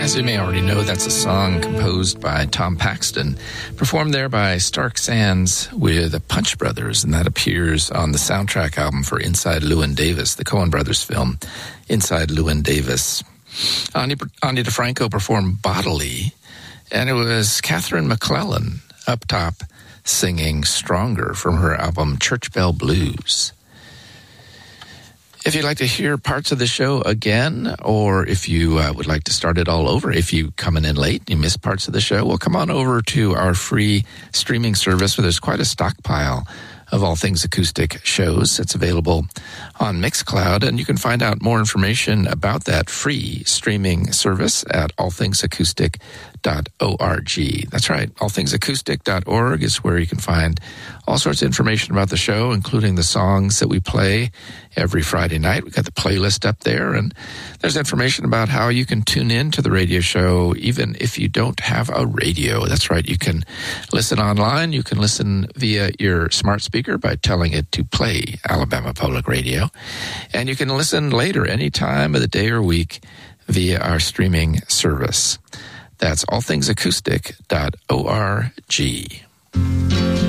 As you may already know, that's a song composed by Tom Paxton, performed there by Stark Sands with the Punch Brothers, and that appears on the soundtrack album for Inside Llewyn Davis, the Coen Brothers film, Inside Llewyn Davis. Ani DeFranco performed Bodily, and it was Catherine McClellan up top singing Stronger from her album Church Bell Blues. If you'd like to hear parts of the show again, or if you would like to start it all over, if you coming in late and you missed parts of the show, well, come on over to our free streaming service where there's quite a stockpile of All Things Acoustic shows. It's available on Mixcloud, and you can find out more information about that free streaming service at allthingsacoustic.org. That's right, allthingsacoustic.org is where you can find all sorts of information about the show, including the songs that we play every Friday night. We've got the playlist up there, and there's information about how you can tune in to the radio show even if you don't have a radio. That's right, you can listen online, you can listen via your smart speaker by telling it to play Alabama Public Radio, and you can listen later any time of the day or week via our streaming service. That's allthingsacoustic.org.